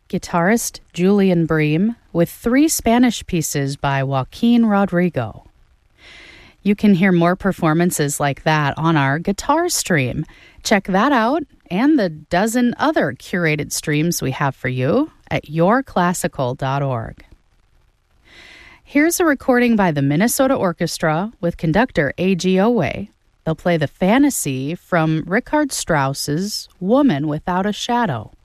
guitarist Julian Bream with 3 Spanish pieces by Joaquin Rodrigo. You can hear more performances like that on our guitar stream. Check that out and the dozen other curated streams we have for you at yourclassical.org. Here's a recording by the Minnesota Orchestra with conductor A.G. Owe. They'll play the Fantasy from Richard Strauss's Woman Without a Shadow.